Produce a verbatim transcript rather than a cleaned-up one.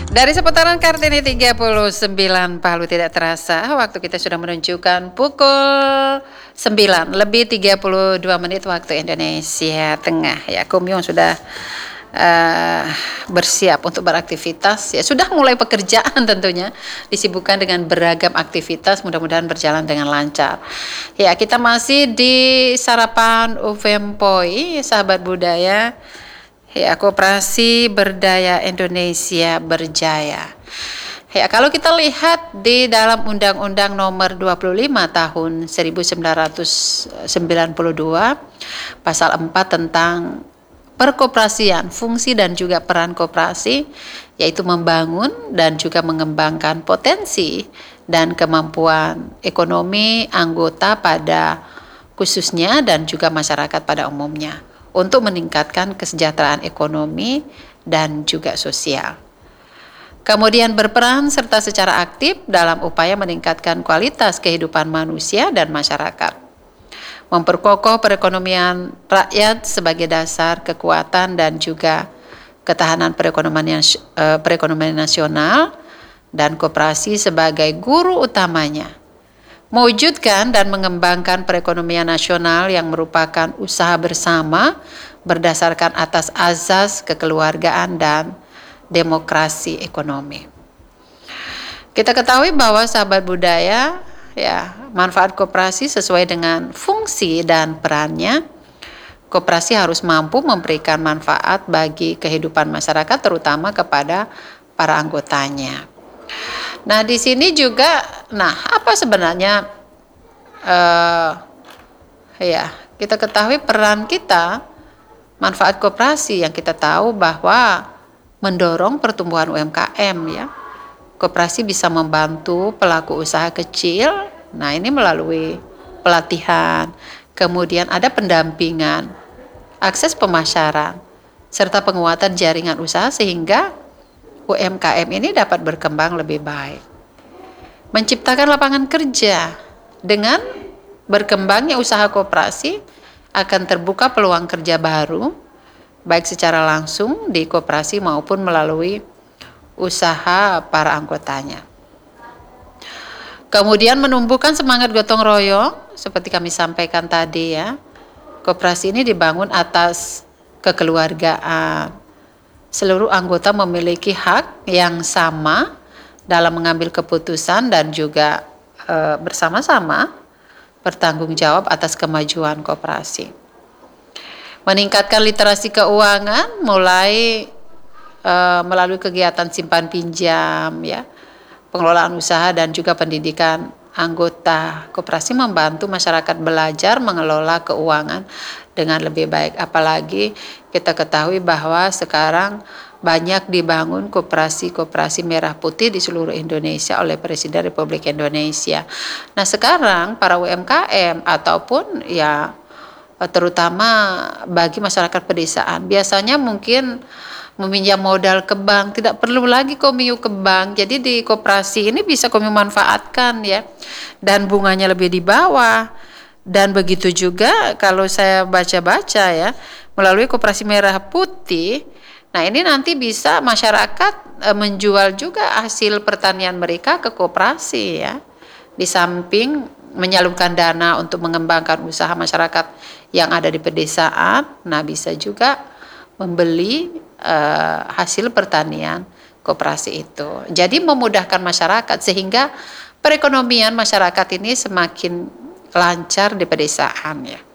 Dari seputaran Kartini tiga puluh sembilan Palu tidak terasa waktu kita sudah menunjukkan pukul sembilan lebih tiga puluh dua menit waktu Indonesia Tengah ya. Kumyong sudah uh, bersiap untuk beraktivitas ya, sudah mulai pekerjaan tentunya, disibukkan dengan beragam aktivitas, mudah-mudahan berjalan dengan lancar. Ya, kita masih di sarapan U V M P O I, sahabat budaya. Ya, Koperasi Berdaya Indonesia Berjaya. Ya, kalau kita lihat di dalam Undang-Undang Nomor dua puluh lima Tahun seribu sembilan ratus sembilan puluh dua, Pasal empat tentang perkoperasian, fungsi dan juga peran koperasi, yaitu membangun dan juga mengembangkan potensi dan kemampuan ekonomi anggota pada khususnya dan juga masyarakat pada umumnya, untuk meningkatkan kesejahteraan ekonomi dan juga sosial. Kemudian berperan serta secara aktif dalam upaya meningkatkan kualitas kehidupan manusia dan masyarakat. Memperkokoh perekonomian rakyat sebagai dasar kekuatan dan juga ketahanan perekonomian, perekonomian nasional, dan koperasi sebagai guru utamanya. Mewujudkan dan mengembangkan perekonomian nasional yang merupakan usaha bersama berdasarkan atas azas kekeluargaan dan demokrasi ekonomi. Kita ketahui bahwa sahabat budaya, ya, manfaat koperasi sesuai dengan fungsi dan perannya. Koperasi harus mampu memberikan manfaat bagi kehidupan masyarakat, terutama kepada para anggotanya. Nah, di sini juga, nah apa sebenarnya uh, ya kita ketahui peran kita, manfaat koperasi yang kita tahu bahwa mendorong pertumbuhan U M K M ya. Koperasi bisa membantu pelaku usaha kecil. Nah, ini melalui pelatihan, kemudian ada pendampingan, akses pemasaran, serta penguatan jaringan usaha sehingga U M K M ini dapat berkembang lebih baik. Menciptakan lapangan kerja. Dengan berkembangnya usaha koperasi akan terbuka peluang kerja baru, baik secara langsung di koperasi maupun melalui usaha para anggotanya. Kemudian menumbuhkan semangat gotong royong, seperti kami sampaikan tadi ya. Koperasi ini dibangun atas kekeluargaan. Seluruh anggota memiliki hak yang sama dalam mengambil keputusan dan juga e, bersama-sama bertanggung jawab atas kemajuan koperasi. Meningkatkan literasi keuangan mulai e, melalui kegiatan simpan pinjam ya, pengelolaan usaha dan juga pendidikan anggota. Koperasi membantu masyarakat belajar mengelola keuangan dengan lebih baik. Apalagi kita ketahui bahwa sekarang banyak dibangun koperasi-koperasi merah putih di seluruh Indonesia oleh Presiden Republik Indonesia. Nah, sekarang para U M K M ataupun ya terutama bagi masyarakat pedesaan, biasanya mungkin meminjam modal ke bank, tidak perlu lagi komiu ke bank. Jadi di koperasi ini bisa komiu manfaatkan ya, dan bunganya lebih di bawah. Dan begitu juga kalau saya baca-baca ya, melalui koperasi merah putih, nah ini nanti bisa masyarakat e, menjual juga hasil pertanian mereka ke koperasi ya. Di samping menyalurkan dana untuk mengembangkan usaha masyarakat yang ada di pedesaan, nah bisa juga membeli e, hasil pertanian koperasi itu. Jadi memudahkan masyarakat sehingga perekonomian masyarakat ini semakin lancar di pedesaan ya.